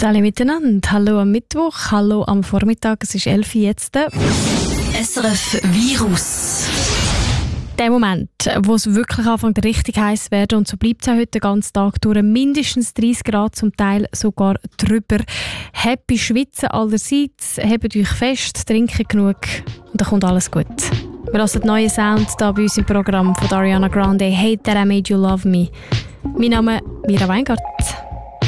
Salut miteinander, hallo am Mittwoch, hallo am Vormittag, es ist 11 Uhr jetzt. SRF Virus. Der Moment, wo es wirklich anfängt richtig heiß werden und so bleibt es auch heute den ganzen Tag durch, mindestens 30 Grad, zum Teil sogar drüber. Happy Schwitzen allerseits, hebt euch fest, trinkt genug und dann kommt alles gut. Wir hören den neuen Sound hier bei uns im Programm von Ariana Grande, «Hate That I Made You Love Me». Mein Name ist Mira Weingart.